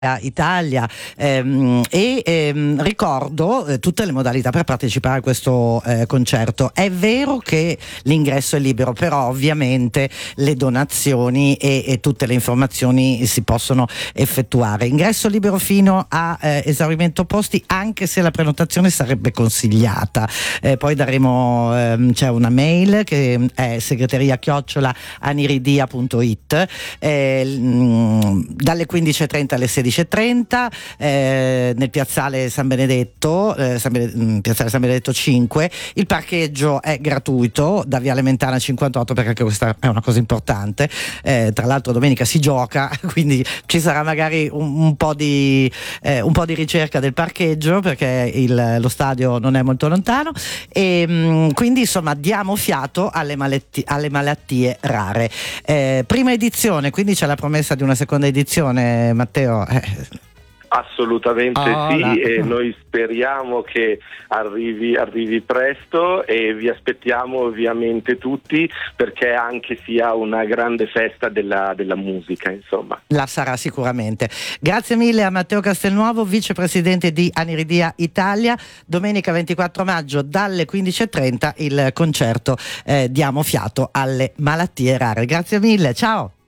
Italia, ricordo tutte le modalità per partecipare a questo concerto. È vero che l'ingresso è libero, però ovviamente le donazioni e tutte le informazioni si possono effettuare. Ingresso libero fino a esaurimento posti, anche se la prenotazione sarebbe consigliata. Poi daremo, c'è una mail che è segreteria@aniridia.it, dalle 15:30 alle 16:30, nel piazzale San Benedetto, piazzale San Benedetto 5. Il parcheggio è gratuito da Viale Mentana 58, perché anche questa è una cosa importante. Tra l'altro domenica si gioca, quindi ci sarà magari un po' di ricerca del parcheggio, perché lo stadio non è molto lontano, e quindi insomma diamo fiato alle malattie rare. Prima edizione, quindi c'è la promessa di una seconda edizione, Matteo? Assolutamente sì, e noi speriamo che arrivi presto, e vi aspettiamo ovviamente tutti, perché anche sia una grande festa della musica, insomma. La sarà sicuramente. Grazie mille a Matteo Castelnuovo, vicepresidente di Aniridia Italia. Domenica 24 maggio dalle 15:30 il concerto Diamo fiato alle malattie rare. Grazie mille, ciao!